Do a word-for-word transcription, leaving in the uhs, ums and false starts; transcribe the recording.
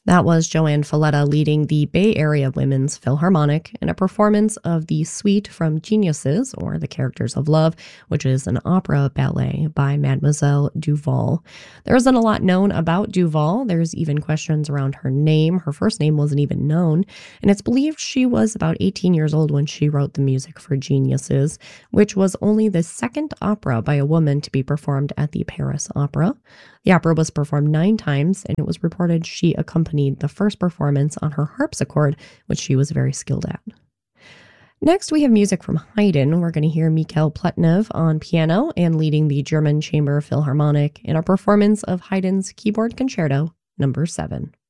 That was Joanne Falletta leading the Bay Area Women's Philharmonic in a performance of the suite from Geniuses, or The Characters of Love, which is an opera ballet by Mademoiselle Duval. There isn't a lot known about Duval. There's even questions around her name. Her first name wasn't even known, and it's believed she was about eighteen years old when she wrote the music for Geniuses, which was only the second opera by a woman to be performed at the Paris Opera. The opera was performed nine times, and it was reported she accompanied the first performance on her harpsichord, which she was very skilled at. Next, we have music from Haydn. We're going to hear Mikhail Plotnev on piano and leading the German Chamber Philharmonic in a performance of Haydn's Keyboard Concerto number seven.